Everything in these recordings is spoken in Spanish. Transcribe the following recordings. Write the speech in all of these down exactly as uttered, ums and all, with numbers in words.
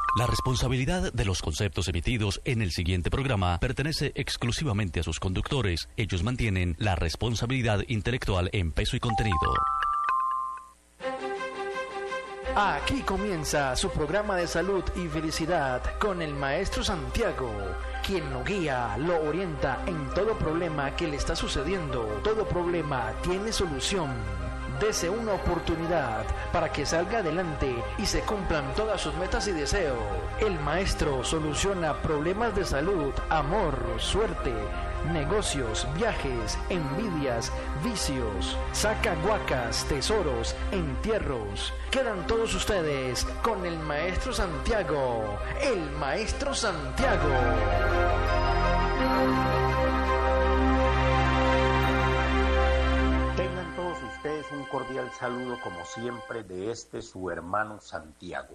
La responsabilidad de los conceptos emitidos en el siguiente programa pertenece exclusivamente a sus conductores. Ellos mantienen la responsabilidad intelectual en peso y contenido. Aquí comienza su programa de salud y felicidad con el maestro Santiago, quien lo guía, lo orienta en todo problema que le está sucediendo. Todo problema tiene solución. Dese una oportunidad para que salga adelante y se cumplan todas sus metas y deseos. El maestro soluciona problemas de salud, amor, suerte, negocios, viajes, envidias, vicios, saca guacas, tesoros, entierros. Quedan todos ustedes con el maestro Santiago, el maestro Santiago. Tengan todos ustedes un cordial saludo como siempre de este su hermano Santiago,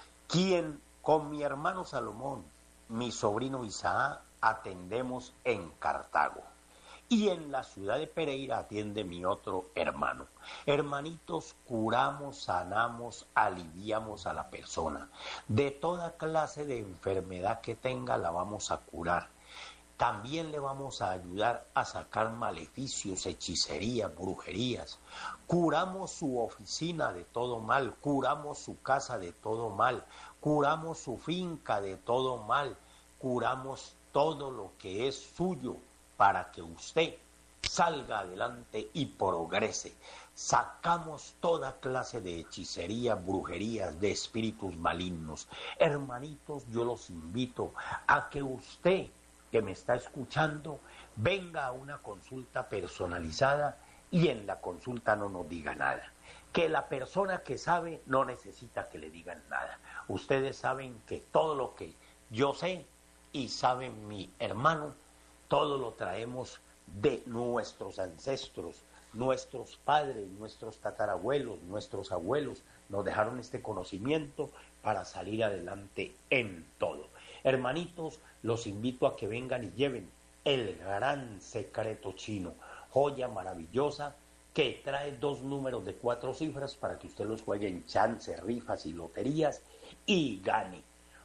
quien con mi hermano Salomón, mi sobrino Isaac, atendemos en Cartago. Y en la ciudad de Pereira atiende mi otro hermano. Hermanitos, curamos, sanamos, aliviamos a la persona. De toda clase de enfermedad que tenga la vamos a curar. También le vamos a ayudar a sacar maleficios, hechicerías, brujerías. Curamos su oficina de todo mal, curamos su casa de todo mal, curamos su finca de todo mal, curamos todo lo que es suyo para que usted salga adelante y progrese. Sacamos toda clase de hechicería, brujerías, de espíritus malignos. Hermanitos, yo los invito a que usted, que me está escuchando, venga a una consulta personalizada y en la consulta no nos diga nada. Que la persona que sabe no necesita que le digan nada. Ustedes saben que todo lo que yo sé y sabe mi hermano, todo lo traemos de nuestros ancestros, nuestros padres, nuestros tatarabuelos, nuestros abuelos nos dejaron este conocimiento para salir adelante en todo. Hermanitos, los invito a que vengan y lleven el gran secreto chino, joya maravillosa que trae dos números de cuatro cifras para que usted los juegue en chance, rifas y loterías y gane.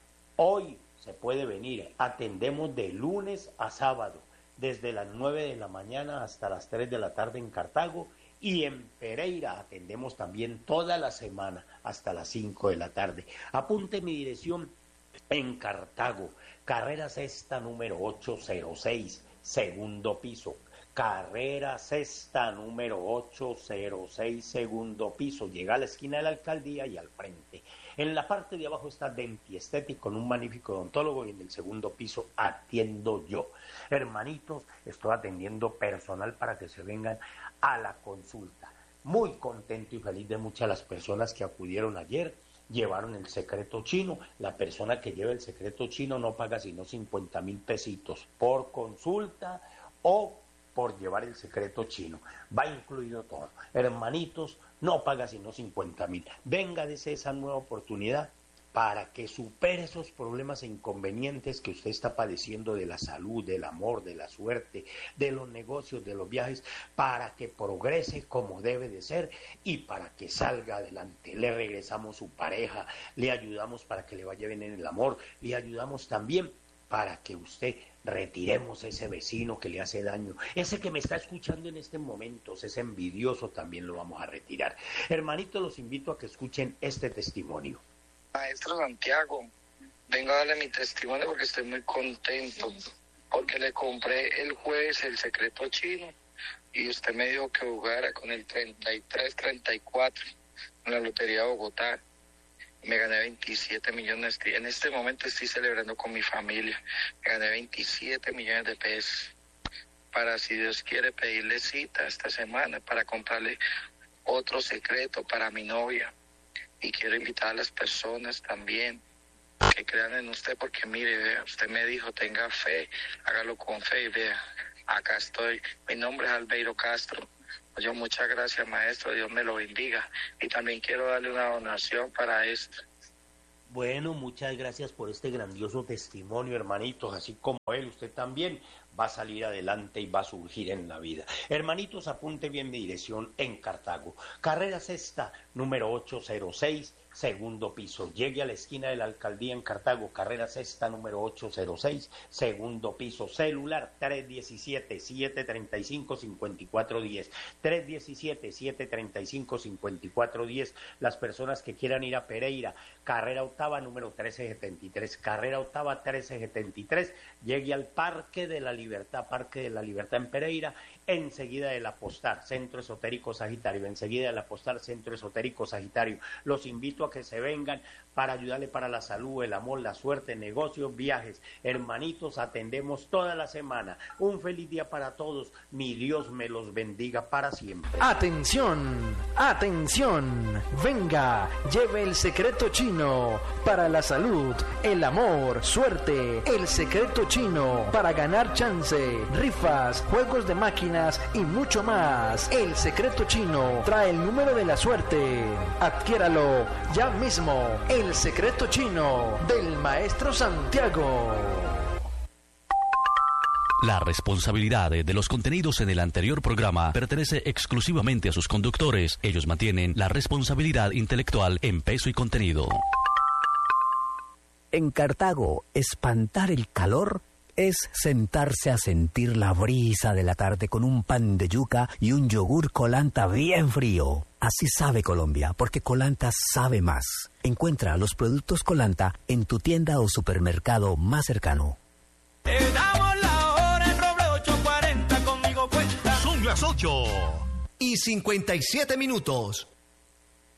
Hoy se puede venir, atendemos de lunes a sábado, desde las nueve de la mañana hasta las tres de la tarde en Cartago, y en Pereira atendemos también toda la semana hasta las cinco de la tarde. Apunte mi dirección en Cartago, carrera sexta número ochocientos seis, segundo piso. Carrera sexta número ochocientos seis, segundo piso. Llega a la esquina de la alcaldía y al frente. En la parte de abajo está Dentiestética con un magnífico odontólogo y en el segundo piso atiendo yo. Hermanitos, estoy atendiendo personal para que se vengan a la consulta. Muy contento y feliz de muchas las personas que acudieron ayer. Llevaron el secreto chino. La persona que lleva el secreto chino no paga sino cincuenta mil pesitos por consulta o por llevar el secreto chino. Va incluido todo. Hermanitos, no paga sino cincuenta mil. Venga, dese esa nueva oportunidad para que supere esos problemas e inconvenientes que usted está padeciendo de la salud, del amor, de la suerte, de los negocios, de los viajes, para que progrese como debe de ser y para que salga adelante. Le regresamos su pareja, le ayudamos para que le vaya bien en el amor, le ayudamos también para que usted retiremos ese vecino que le hace daño, ese que me está escuchando en este momento, ese envidioso también lo vamos a retirar. Hermanitos, los invito a que escuchen este testimonio. Maestro Santiago, vengo a darle mi testimonio porque estoy muy contento, porque le compré el jueves el secreto chino y usted me dijo que jugara con el treinta y tres treinta y cuatro en la Lotería de Bogotá. Me gané veintisiete millones, en este momento estoy celebrando con mi familia, me gané veintisiete millones de pesos, para si Dios quiere pedirle cita esta semana para comprarle otro secreto para mi novia. Y quiero invitar a las personas también que crean en usted, porque mire, vea, usted me dijo, tenga fe, hágalo con fe y vea, acá estoy. Mi nombre es Albeiro Castro. Yo muchas gracias, maestro, Dios me lo bendiga. Y también quiero darle una donación para esto. Bueno, muchas gracias por este grandioso testimonio, hermanitos, así como él, usted también va a salir adelante y va a surgir en la vida. Hermanitos, apunte bien mi dirección en Cartago. Carrera sexta, número ochocientos seis, segundo piso. Llegue a la esquina de la alcaldía en Cartago, carrera sexta, número ochocientos seis, segundo piso. Celular tres diecisiete, siete treinta y cinco, cincuenta y cuatro diez. tres diecisiete, siete treinta y cinco, cincuenta y cuatro diez. Las personas que quieran ir a Pereira, carrera octava, número trece setenta y tres. Carrera octava, trece setenta y tres. Llegue al Parque de la Libertad, Parque de la Libertad en Pereira, enseguida del Apostar, Centro Esotérico Sagitario, enseguida del Apostar, Centro Esotérico Sagitario. Los invito a que se vengan para ayudarle para la salud, el amor, la suerte, negocios, viajes. Hermanitos, atendemos toda la semana. Un feliz día para todos. Mi Dios me los bendiga para siempre. Atención, atención. Venga, lleve el secreto chino para la salud, el amor, suerte. El secreto chino para ganar chance, rifas, juegos de máquinas y mucho más. El secreto chino trae el número de la suerte. Adquiéralo ya mismo. El secreto chino del Maestro Santiago. La responsabilidad de los contenidos en el anterior programa pertenece exclusivamente a sus conductores. Ellos mantienen la responsabilidad intelectual en peso y contenido. En Cartago, espantar el calor es sentarse a sentir la brisa de la tarde con un pan de yuca y un yogur Colanta bien frío. Así sabe Colombia, porque Colanta sabe más. Encuentra los productos Colanta en tu tienda o supermercado más cercano. Te damos la hora en Roble ocho cuarenta, conmigo cuenta. Son las ocho y cincuenta y siete minutos.